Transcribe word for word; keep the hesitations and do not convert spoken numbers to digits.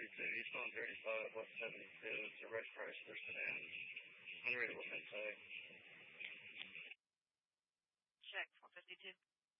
thirty-two. Eastbound thirty-five, West seventy-two. It's a red Chrysler sedan. Unreadable tag. Check, four fifty-two.